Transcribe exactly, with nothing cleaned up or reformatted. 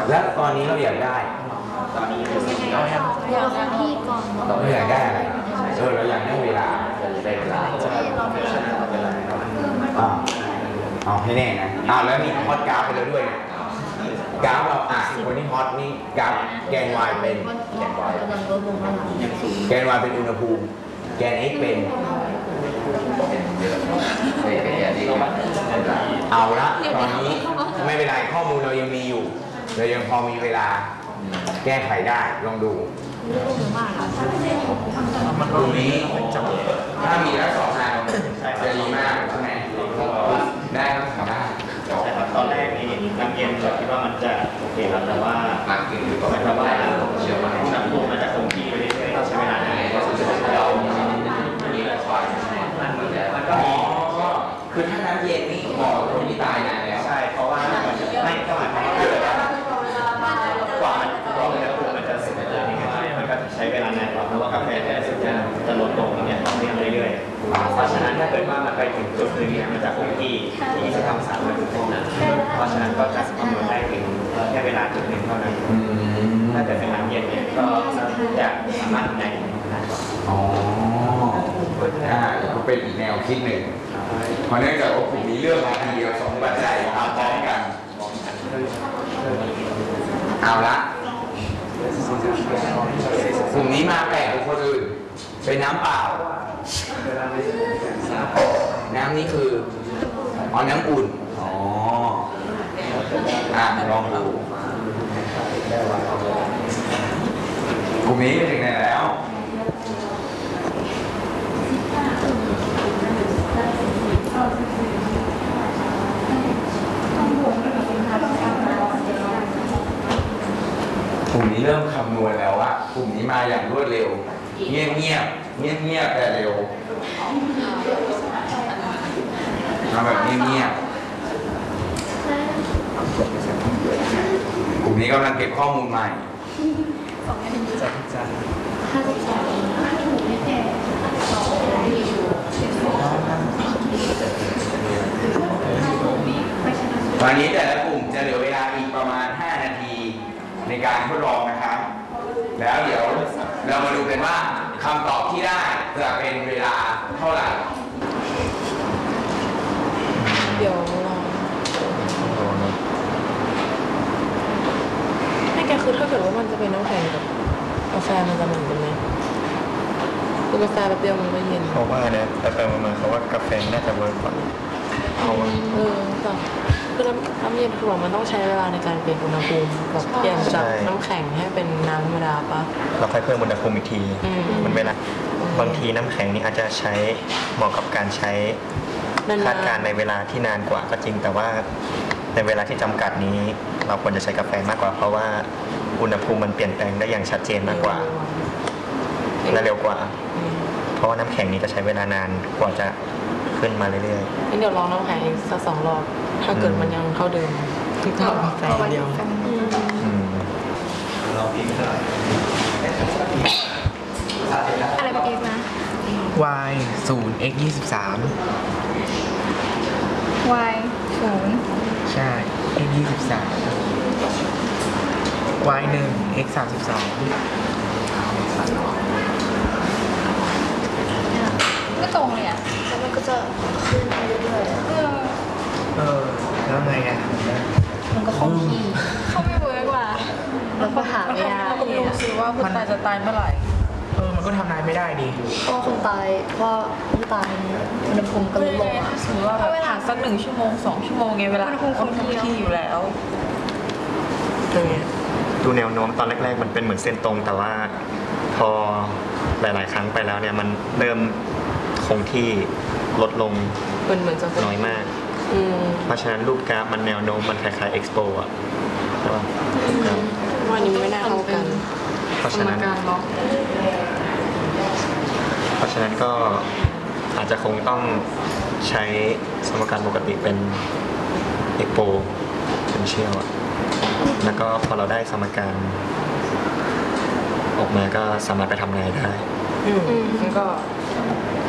แล้วตอนนี้เราอยากได้ตอนนี้เราอยากเราคงที่ก่อนเราอยากได้อะไรเออเราอยากได้เวลาได้เวลาอ่าเอาให้แน่นะอ้าวแล้วนี่ฮอตกราฟไปแล้วด้วยเนี่ยกราฟเราอ่ะคนที่ฮอตนี่กราฟแกน y เป็นแกน y แกน y เป็นอุณหภูมิแกน x เป็นเอาละตอนนี้ไม่เป็นไรข้อมูลเรายังมีอยู่เรายังพอมีเวลาแก้ไขได้ลองดูตรงนี้ถ้ามีแล้วสองทางจะดีมากใช่ไหมได้ต้องทำได้ตอนแรกนี่น้ำเย็นเราคิดว่ามันจะโอเคครับแต่ว่าหลังกินก็ไม่ทำได้เชื่อว่าน้ำพุมันจะคงที่ไปเรื่อยๆใช้เวลานานเรามีหลายฝ่ายอ๋อคือถ้าน้ำเย็นนี่บอกคนที่ตายนานแล้วใช่เพราะว่าไม่ก็หมายความว่าเกิดกว่ามันกว่าอุณหภูมิมันจะสูงขึ้นอย่างเงี้ยมันก็ใช้เวลานานกว่าเพราะว่ากาแฟเนี่ยจะจะลดลงเนี่ยต่อเนื่องเรื่อยๆเพราะฉะนั้นถ้าเกิดว่ามันไปถึงจุดนึงเนี่ยมันจะคงที่ที่จะทำสามนาทีเพราะฉะนั้นก็จะคำนวณได้ถึงแค่เวลาจุดหนึ่งเท่านั้นถ้าเกิดเป็นน้ำเย็นเนี่ยก็จะสามารถในอ๋ออ่าก็เป็นอีกแนวคิดหนึ่งเพราะเนื่องจากว่าผมมีเรื่องมาทีเดียวสองปัจจัยมาพร้อมกันเอาละกลุ่มนี้มาแปลกกว่าคนอื่นเป็นน้ำเปล่าน้ำนี้คืออ๋อน้ำอุ่นอ๋ออ่ะลองดูกลุ่มนี้ไปถึงไหนแล้วกลุ่มนี้เริ่มคำนวณแล้วว่ากลุ่มนี้มาอย่างรวดเร็วเงียบเงียบเงียบเงียบแต่เร็วมาแบบเงียบเงียบกลุ่มนี้กำลังเก็บข้อมูลใหม่จัดจัดตอนนี้แต่ละกลุ่มจะเหลือเวลาอีกประมาณห้านาทีในการทดลองนะครับแล้วเดี๋ยวเรามาดูกันว่าคำตอบที่ได้จะเป็นเวลาเท่าไหร่เดี๋ยวลองให้แกคือถ้าเกิดว่ามันจะเป็นน้ำแข็งกับกาแฟมันจะเหมือนกันไหมคือกาแฟแบบเดียวมันก็เย็นเขาว่าเนี่ยแต่ไปมาเขาว่ากาแฟน่าจะเวิร์กกว่าเขาเออแต่คือน้ำน้ำเย็นคือมันต้องใช้เวลาในการเปลี่ยนอุณหภูมิแบบเปลี่ยนจากน้ำแข็งให้เป็นน้ำธรรมดาปะเราค่อยเพิ่มอุณหภูมิอีกทีมันเวลาบางทีน้ำแข็งนี่อาจจะใช้เหมาะกับการใช้คาดการณ์ในเวลาที่นานกว่าก็จริงแต่ว่าในเวลาที่จำกัดนี้เราควรจะใช้กาแฟมากกว่าเพราะว่าอุณหภูมิมันเปลี่ยนแปลงได้อย่างชัดเจนมากกว่าและเร็วกว่าเพราะว่าน้ำแข็งนี้จะใช้เวลานานกว่าจะขึ้นมาเรื่อยๆงั้นเดี๋ยวลองน้ำแข็งอีกสักสองรอบถ้าเกิดมันยังเท่าเดิมคือเท่ากาแฟเดียวเราพิมพ์อะไรเป็น x นะ y ศูนย์ x ยี่สิบสาม y ศูนย์ใช่ x ยี่สิบสาม y หนึ่ง x สามสิบสองไม่ตรงเลยอ่ะแล้วมันก็จะขึ้นไปเรื่อยๆเออเออแล้วไงอ่ะมันก็คงที่เขาไม่เวิร์กว่ะแล้วก็หาไม่ได้ก็ไม่รู้สิว่าคุณตายจะตายเมื่อไหร่เออมันก็ทำนายไม่ได้ดิเพราะคนตายเพราะคนตายอุณหภูมิก็ลดลงอ่ะสมมติว่าผ่านสักหนึ่งชั่วโมงสองชั่วโมงไงเวลาอุณหภูมิคงที่อยู่แล้วดูแนวโน้มตอนแรกๆมันเป็นเหมือนเส้นตรงแต่ว่าพอหลายๆครั้งไปแล้วเนี่ยมันเริ่มคงที่ลดลงน้อยมากเพราะฉะนั้นรูปกราฟมันแนวโน้มมันคล้ายๆเอ็กซ์โปอ่ะใช่ป่ะวันนี้ไม่น่าเท่ากันเพราะฉะนั้นเพราะฉะนั้นก็อาจจะคงต้องใช้สมการปกติเป็นเอ็กโปเป็นเชียลอ่ะแล้วก็พอเราได้สมการออกมาก็สามารถไปทำนายได้อืมก็